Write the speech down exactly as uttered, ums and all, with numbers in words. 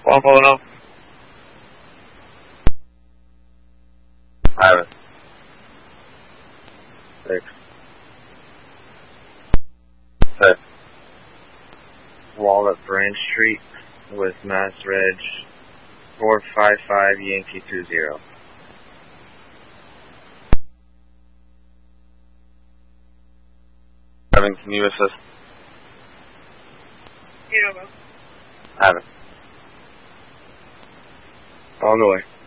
Buffalo. I have it. Six. Six. Walnut Branch Street with Mass Reg four five five Yankee two zero. Evan, can you assist? You know, I have it. On the way.